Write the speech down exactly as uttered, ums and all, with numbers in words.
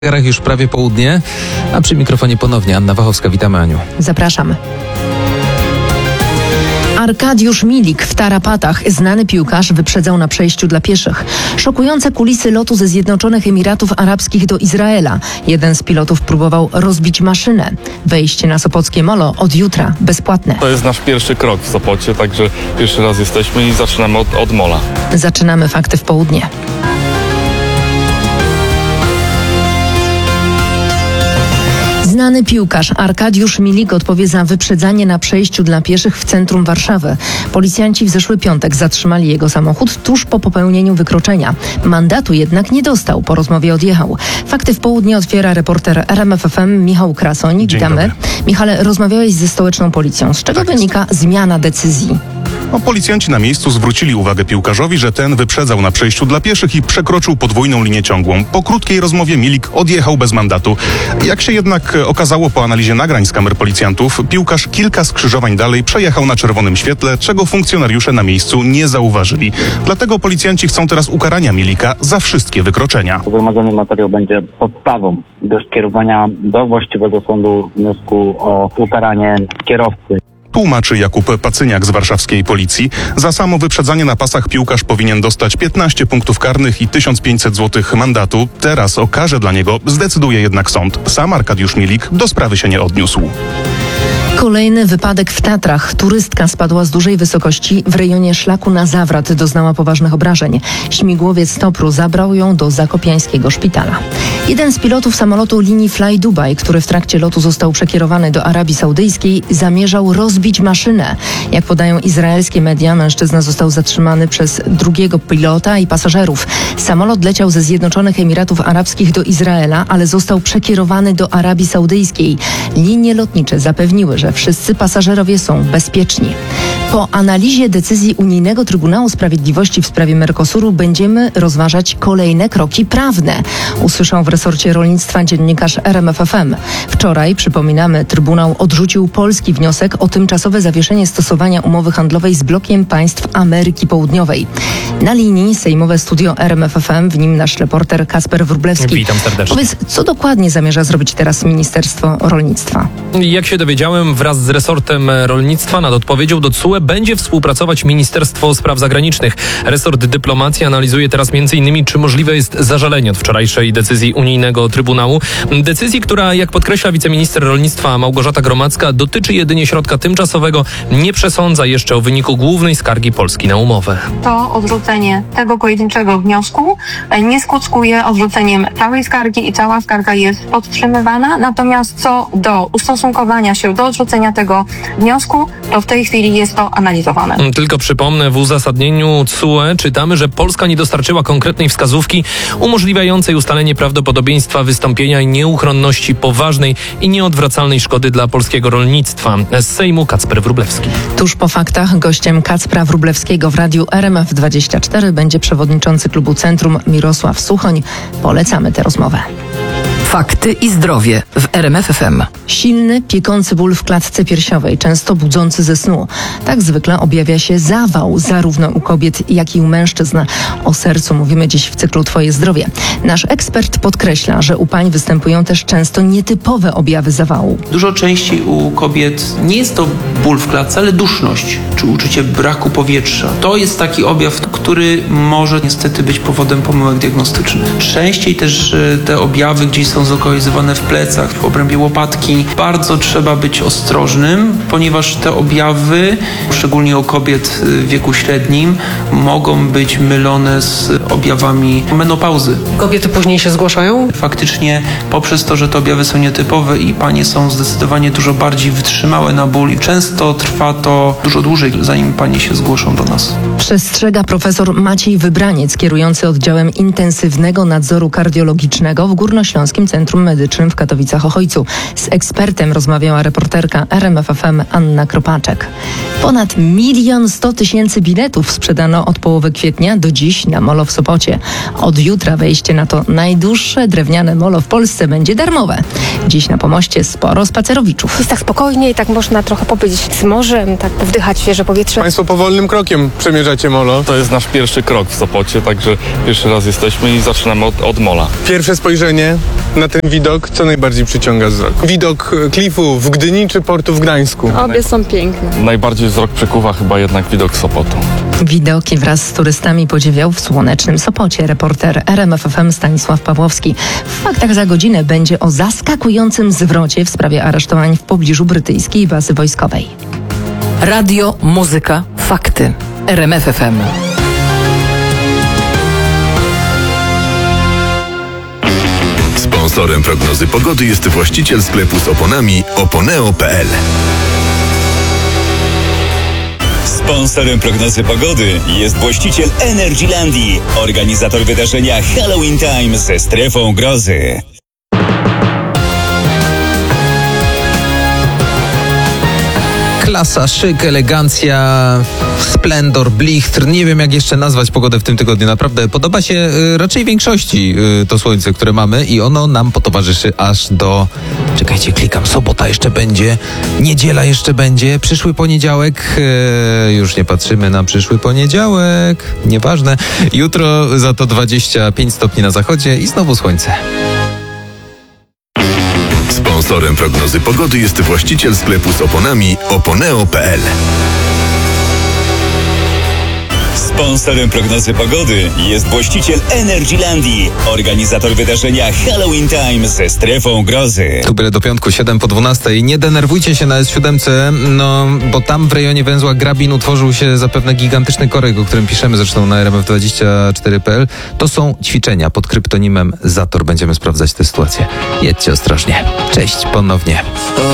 Już prawie południe, a przy mikrofonie ponownie Anna Wachowska. Witamy, Aniu. Zapraszam. Arkadiusz Milik w tarapatach, znany piłkarz, wyprzedzał na przejściu dla pieszych. Szokujące kulisy lotu ze Zjednoczonych Emiratów Arabskich do Izraela. Jeden z pilotów próbował rozbić maszynę. Wejście na sopockie molo od jutra bezpłatne. To jest nasz pierwszy krok w Sopocie, także pierwszy raz jesteśmy i zaczynamy od, od mola. Zaczynamy fakty w południe. Znany piłkarz Arkadiusz Milik odpowie za wyprzedzanie na przejściu dla pieszych w centrum Warszawy. Policjanci w zeszły piątek zatrzymali jego samochód tuż po popełnieniu wykroczenia. Mandatu jednak nie dostał, po rozmowie odjechał. Fakty w południe otwiera reporter R M F F M Michał Krasoń. Witamy. Michale, rozmawiałeś ze stołeczną policją. Z czego tak wynika zmiana decyzji? No, policjanci na miejscu zwrócili uwagę piłkarzowi, że ten wyprzedzał na przejściu dla pieszych i przekroczył podwójną linię ciągłą. Po krótkiej rozmowie Milik odjechał bez mandatu. Jak się jednak okazało po analizie nagrań z kamer policjantów, piłkarz kilka skrzyżowań dalej przejechał na czerwonym świetle, czego funkcjonariusze na miejscu nie zauważyli. Dlatego policjanci chcą teraz ukarania Milika za wszystkie wykroczenia. Zgromadzony materiał będzie podstawą do skierowania do właściwego sądu wniosku o ukaranie kierowcy. Tłumaczy Jakub Pacyniak z warszawskiej policji. Za samo wyprzedzanie na pasach piłkarz powinien dostać piętnaście punktów karnych i tysiąc pięćset złotych mandatu. Teraz o karze dla niego zdecyduje jednak sąd. Sam Arkadiusz Milik do sprawy się nie odniósł. Kolejny wypadek w Tatrach. Turystka spadła z dużej wysokości w rejonie szlaku na Zawrat. Doznała poważnych obrażeń. Śmigłowiec Topru zabrał ją do zakopiańskiego szpitala. Jeden z pilotów samolotu linii Fly Dubai, który w trakcie lotu został przekierowany do Arabii Saudyjskiej, zamierzał rozbić maszynę. Jak podają izraelskie media, mężczyzna został zatrzymany przez drugiego pilota i pasażerów. Samolot leciał ze Zjednoczonych Emiratów Arabskich do Izraela, ale został przekierowany do Arabii Saudyjskiej. Linie lotnicze zapewniły, że wszyscy pasażerowie są bezpieczni. Po analizie decyzji Unijnego Trybunału Sprawiedliwości w sprawie Mercosuru będziemy rozważać kolejne kroki prawne, usłyszał w resorcie rolnictwa dziennikarz R M F F M. Wczoraj, przypominamy, Trybunał odrzucił polski wniosek o tymczasowe zawieszenie stosowania umowy handlowej z blokiem państw Ameryki Południowej. Na linii sejmowe studio R M F F M, w nim nasz reporter Kacper Wróblewski. Witam serdecznie. Powiedz, co dokładnie zamierza zrobić teraz Ministerstwo Rolnictwa? Jak się dowiedziałem, wraz z resortem rolnictwa nad odpowiedzią do C U E będzie współpracować Ministerstwo Spraw Zagranicznych. Resort dyplomacji analizuje teraz m.in. czy możliwe jest zażalenie od wczorajszej decyzji Unijnego Trybunału. Decyzji, która, jak podkreśla wiceminister rolnictwa Małgorzata Gromacka, dotyczy jedynie środka tymczasowego, nie przesądza jeszcze o wyniku głównej skargi Polski na umowę. To odrzucenie tego pojedynczego wniosku nie skutkuje odrzuceniem całej skargi i cała skarga jest podtrzymywana. Natomiast co do ustosunkowania się do odrzucenia tego wniosku, to w tej chwili jest to analizowane. Tylko przypomnę, w uzasadnieniu C U E czytamy, że Polska nie dostarczyła konkretnej wskazówki umożliwiającej ustalenie prawdopodobieństwa wystąpienia i nieuchronności poważnej i nieodwracalnej szkody dla polskiego rolnictwa. Z Sejmu Kacper Wróblewski. Tuż po faktach gościem Kacpra Wróblewskiego w radiu R M F dwadzieścia cztery będzie przewodniczący klubu Centrum Mirosław Suchoń. Polecamy tę rozmowę. Fakty i zdrowie w R M F F M. Silny, piekący ból w klatce piersiowej, często budzący ze snu. Tak zwykle objawia się zawał zarówno u kobiet, jak i u mężczyzn. O sercu mówimy dziś w cyklu Twoje zdrowie. Nasz ekspert podkreśla, że u pań występują też często nietypowe objawy zawału. Dużo częściej u kobiet nie jest to ból w klatce, ale duszność, czy uczucie braku powietrza. To jest taki objaw, który może niestety być powodem pomyłek diagnostycznych. Częściej też te objawy gdzieś są zlokalizowane w plecach, w obrębie łopatki. Bardzo trzeba być ostrożnym, ponieważ te objawy, szczególnie u kobiet w wieku średnim, mogą być mylone z objawami menopauzy. Kobiety później się zgłaszają? Faktycznie poprzez to, że te objawy są nietypowe i panie są zdecydowanie dużo bardziej wytrzymałe na ból i często trwa to dużo dłużej, zanim panie się zgłoszą do nas. Przestrzega profesor Maciej Wybraniec, kierujący oddziałem intensywnego nadzoru kardiologicznego w Górnośląskim Centrum Medycznym w Katowicach-Ochojcu. Z ekspertem rozmawiała reporterka R M F F M Anna Kropaczek. Ponad milion sto tysięcy biletów sprzedano od połowy kwietnia do dziś na molo w Sopocie. Od jutra wejście na to najdłuższe drewniane molo w Polsce będzie darmowe. Dziś na Pomoście sporo spacerowiczów. Jest tak spokojnie i tak można trochę pobyć z morzem, tak wdychać świeże powietrze. Państwo powolnym krokiem przemierzacie molo. To jest nasz pierwszy krok w Sopocie, także pierwszy raz jesteśmy i zaczynamy od, od mola. Pierwsze spojrzenie Na ten widok co najbardziej przyciąga wzrok? Widok e, klifu w Gdyni czy portu w Gdańsku? Obie są piękne. Najbardziej wzrok przykuwa chyba jednak widok Sopotu. Widoki wraz z turystami podziwiał w słonecznym Sopocie reporter R M F F M Stanisław Pawłowski. W faktach za godzinę będzie o zaskakującym zwrocie w sprawie aresztowań w pobliżu brytyjskiej bazy wojskowej. Radio, muzyka, fakty. R M F F M. Sponsorem prognozy pogody jest właściciel sklepu z oponami oponeo kropka p l. Sponsorem prognozy pogody jest właściciel Energylandii, organizator wydarzenia Halloween Time ze strefą grozy. Klasa, szyk, elegancja, splendor, blichtr. Nie wiem, jak jeszcze nazwać pogodę w tym tygodniu. Naprawdę podoba się y, raczej większości y, to słońce, które mamy i ono nam potowarzyszy aż do... Czekajcie, klikam. Sobota jeszcze będzie, niedziela jeszcze będzie, przyszły poniedziałek. Y, już nie patrzymy na przyszły poniedziałek. Nieważne. Jutro za to dwadzieścia pięć stopni na zachodzie i znowu słońce. Sponsorem prognozy pogody jest właściciel sklepu z oponami oponeo kropka p l. Sponsorem prognozy pogody jest właściciel Energylandii, organizator wydarzenia Halloween Time ze strefą grozy. Tu byle do piątku, siedem po dwunastej. Nie denerwujcie się na S siedem, no bo tam w rejonie węzła Grabin utworzył się zapewne gigantyczny korek, o którym piszemy zresztą na R M F dwadzieścia cztery kropka p l. To są ćwiczenia pod kryptonimem Zator. Będziemy sprawdzać tę sytuację. Jedźcie ostrożnie. Cześć ponownie.